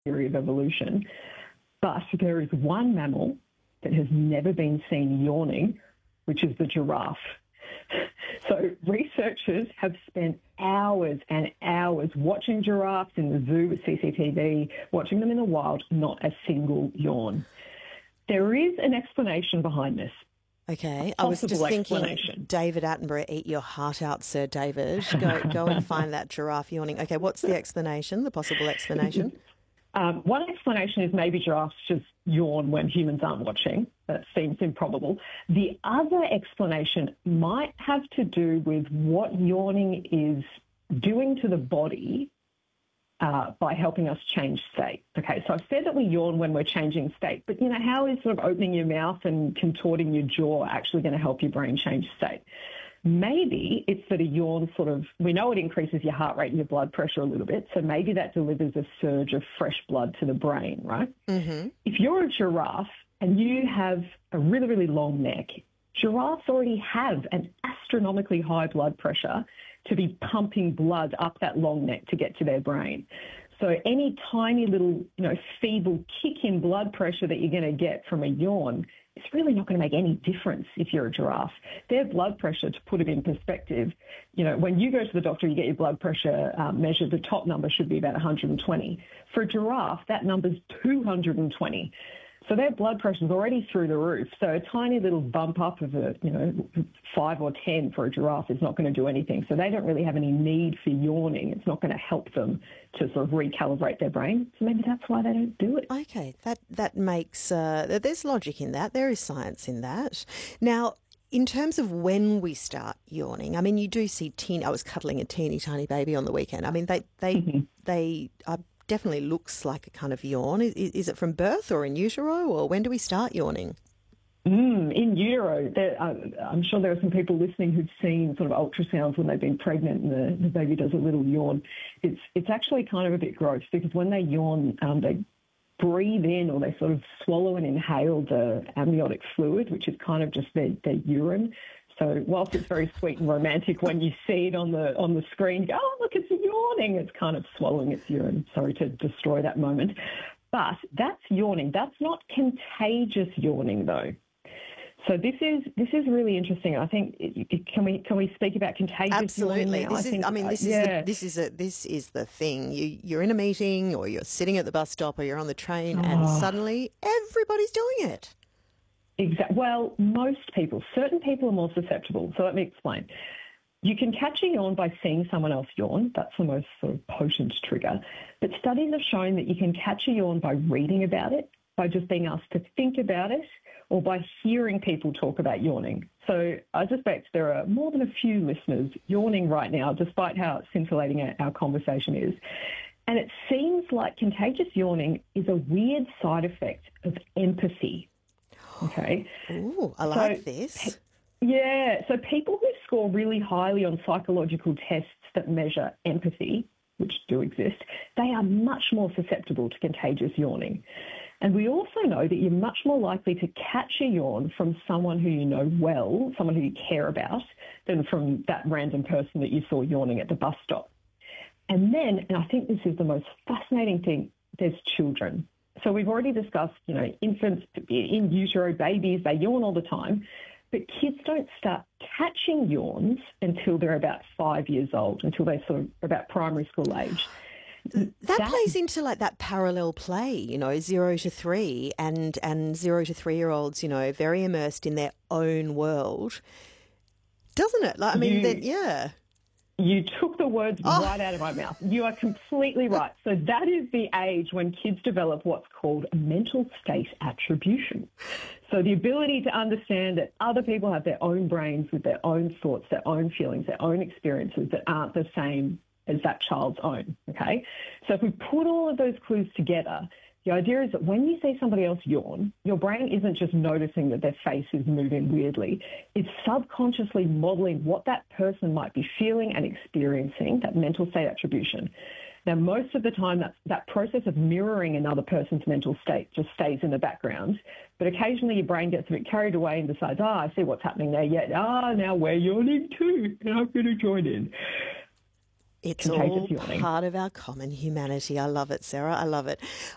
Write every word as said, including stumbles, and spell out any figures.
theory of evolution. But there is one mammal that has never been seen yawning, which is the giraffe. So researchers have spent hours and hours watching giraffes in the zoo with C C T V, watching them in the wild, not a single yawn. There is an explanation behind this. Okay, I was just thinking, David Attenborough, eat your heart out, Sir David. Go, go and find that giraffe yawning. Okay, what's the explanation, the possible explanation? Um, one explanation is maybe giraffes just yawn when humans aren't watching. That seems improbable. The other explanation might have to do with what yawning is doing to the body uh, by helping us change state. Okay, so I've said that we yawn when we're changing state, but, you know, how is sort of opening your mouth and contorting your jaw actually going to help your brain change state? Maybe it's that a yawn sort of, we know it increases your heart rate and your blood pressure a little bit, so maybe that delivers a surge of fresh blood to the brain, right? Mm-hmm. If you're a giraffe and you have a really, really long neck, giraffes already have an astronomically high blood pressure to be pumping blood up that long neck to get to their brain. So any tiny little, you know, feeble kick in blood pressure that you're going to get from a yawn, it's really not going to make any difference if you're a giraffe. Their blood pressure, to put it in perspective, you know, when you go to the doctor, you get your blood pressure um, measured, the top number should be about one hundred twenty. For a giraffe, that number's two hundred twenty. So their blood pressure is already through the roof. So a tiny little bump up of a, you know, five or ten for a giraffe is not going to do anything. So they don't really have any need for yawning. It's not going to help them to sort of recalibrate their brain. So maybe that's why they don't do it. Okay, that, that makes, uh, there's logic in that. There is science in that. Now, in terms of when we start yawning, I mean, you do see teen. I was cuddling a teeny tiny baby on the weekend. I mean, they, they, mm-hmm. they are definitely looks like a kind of yawn. Is, is it from birth or in utero, or when do we start yawning? Mm, in utero. There, uh, I'm sure there are some people listening who've seen sort of ultrasounds when they've been pregnant and the, the baby does a little yawn. It's it's actually kind of a bit gross because when they yawn, um, they breathe in or they sort of swallow and inhale the amniotic fluid, which is kind of just their, their urine. So whilst it's very sweet and romantic when you see it on the on the screen, go, oh, look, it's yawning. It's kind of swallowing its urine. Sorry to destroy that moment. But that's yawning. That's not contagious yawning, though. So this is this is really interesting. I think can we can we speak about contagious Absolutely. yawning? This I is. think, I mean, this yeah. is the, this is a, this is the thing. You you're in a meeting, or you're sitting at the bus stop, or you're on the train, oh. and suddenly everybody's doing it. Exactly. Well, most people, certain people are more susceptible. So let me explain. You can catch a yawn by seeing someone else yawn. That's the most sort of potent trigger. But studies have shown that you can catch a yawn by reading about it, by just being asked to think about it, or by hearing people talk about yawning. So I suspect there are more than a few listeners yawning right now, despite how scintillating our, our conversation is. And it seems like contagious yawning is a weird side effect of empathy. Okay. Ooh, I like so, this. Yeah. So people who score really highly on psychological tests that measure empathy, which do exist, they are much more susceptible to contagious yawning. And we also know that you're much more likely to catch a yawn from someone who you know well, someone who you care about, than from that random person that you saw yawning at the bus stop. And then, and I think this is the most fascinating thing, there's children. So we've already discussed, you know, infants, in utero, babies, they yawn all the time. But kids don't start catching yawns until they're about five years old, until they're sort of about primary school age. That, that plays into like that parallel play, you know, zero to three and, and zero to three-year-olds, you know, very immersed in their own world, doesn't it? Like, I mean, you, that, yeah. You took the words oh. right out of my mouth. You are completely right. So that is the age when kids develop what's called mental state attribution. So the ability to understand that other people have their own brains with their own thoughts, their own feelings, their own experiences that aren't the same as that child's own, okay? So if we put all of those clues together, the idea is that when you see somebody else yawn, your brain isn't just noticing that their face is moving weirdly. It's subconsciously modelling what that person might be feeling and experiencing, that mental state attribution. Now, most of the time, that, that process of mirroring another person's mental state just stays in the background. But occasionally your brain gets a bit carried away and decides, ah, oh, I see what's happening there. Yeah, ah, now we're yawning too, and I'm going to join in. It's all part of our common humanity. I love it, Sarah. I love it.